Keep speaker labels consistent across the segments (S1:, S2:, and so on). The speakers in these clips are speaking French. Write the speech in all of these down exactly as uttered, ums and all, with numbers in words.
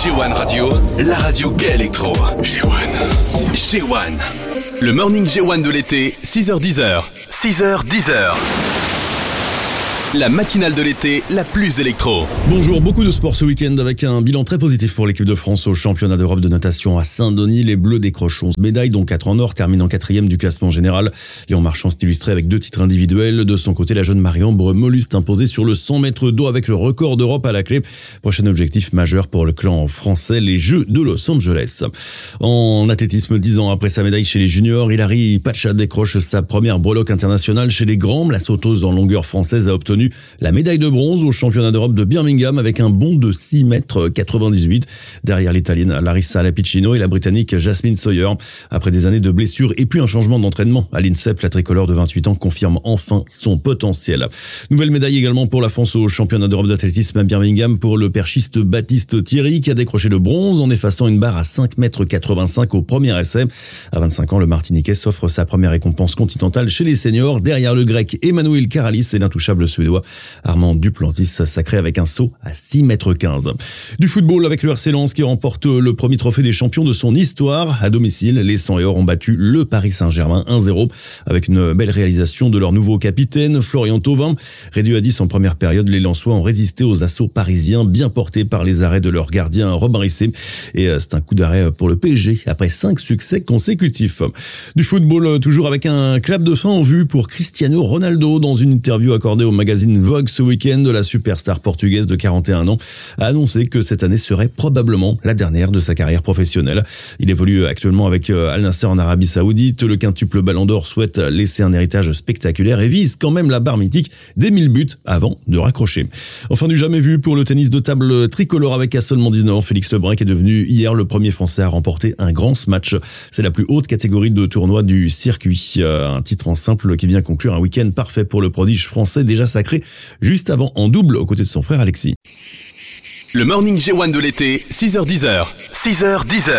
S1: G un Radio, la radio gay électro. G un. G un. Le morning G un de l'été, six heures dix. six heures dix. La matinale de l'été, la plus électro.
S2: Bonjour, beaucoup de sport ce week-end avec un bilan très positif pour l'équipe de France au championnat d'Europe de natation à Saint-Denis. Les Bleus décrochent onze médailles, dont quatre en or, terminent quatrième du classement général. Léon Marchand s'est illustré avec deux titres individuels. De son côté, la jeune Marie-Ambre Molust imposée sur le cent mètres d'eau avec le record d'Europe à la clé. Prochain objectif majeur pour le clan français, les Jeux de Los Angeles. En athlétisme, dix ans après sa médaille chez les juniors, Hilary Pacha décroche sa première breloque internationale chez les grands. La sauteuse en longueur française a obtenu la médaille de bronze au championnat d'Europe de Birmingham avec un bond de six mètres quatre-vingt-dix-huit derrière l'italienne Larissa Lapicino et la britannique Jasmine Sawyer. Après des années de blessures et puis un changement d'entraînement à l'INSEP, la tricolore de vingt-huit ans confirme enfin son potentiel. Nouvelle médaille également pour la France au championnat d'Europe d'athlétisme à Birmingham pour le perchiste Baptiste Thierry qui a décroché le bronze en effaçant une barre à cinq mètres quatre-vingt-cinq au premier essai. À vingt-cinq ans, le Martiniquais s'offre sa première récompense continentale chez les seniors derrière le grec Emmanuel Karalis et l'intouchable suédois Armand Duplantis, sacré avec un saut à six mètres quinze. Du football avec le R C Lens qui remporte le premier trophée des champions de son histoire. À domicile, les cent et or ont battu le Paris Saint-Germain un zéro avec une belle réalisation de leur nouveau capitaine, Florian Thauvin. Réduit à dix en première période, les Lensois ont résisté aux assauts parisiens, bien portés par les arrêts de leur gardien Robin Risset. Et c'est un coup d'arrêt pour le P S G après cinq succès consécutifs. Du football toujours avec un clap de fin en vue pour Cristiano Ronaldo. Dans une interview accordée au magazine Vogue ce week-end, la superstar portugaise de quarante et un ans a annoncé que cette année serait probablement la dernière de sa carrière professionnelle. Il évolue actuellement avec Al Nassr en Arabie Saoudite. Le quintuple Ballon d'Or souhaite laisser un héritage spectaculaire et vise quand même la barre mythique des mille buts avant de raccrocher. Enfin, du jamais vu pour le tennis de table tricolore avec à seulement dix-neuf ans, Félix Lebrun qui est devenu hier le premier Français à remporter un grand smash. C'est la plus haute catégorie de tournoi du circuit. Un titre en simple qui vient conclure un week-end parfait pour le prodige français déjà sacré juste avant en double aux côtés de son frère Alexis.
S1: Le morning G un de l'été, six heures dix. six heures dix.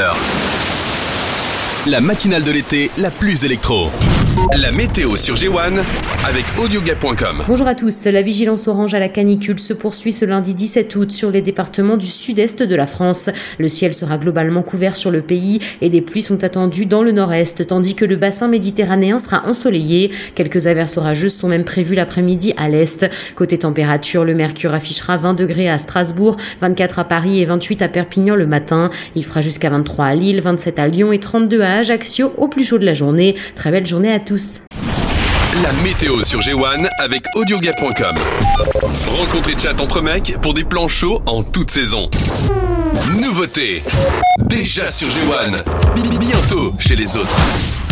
S1: La matinale de l'été, la plus électro. La météo sur G un avec audiogay point com.
S3: Bonjour à tous. La vigilance orange à la canicule se poursuit ce lundi dix-sept août sur les départements du sud-est de la France. Le ciel sera globalement couvert sur le pays et des pluies sont attendues dans le nord-est, tandis que le bassin méditerranéen sera ensoleillé. Quelques averses orageuses sont même prévues l'après-midi à l'est. Côté température, le mercure affichera vingt degrés à Strasbourg, vingt-quatre à Paris et vingt-huit à Perpignan le matin. Il fera jusqu'à vingt-trois à Lille, vingt-sept à Lyon et trente-deux à Ajaccio au plus chaud de la journée. Très belle journée à tous.
S1: La météo sur G un avec audiogay point com. Rencontre et chat entre mecs pour des plans chauds en toute saison. Nouveauté déjà sur G un. Bientôt chez les autres.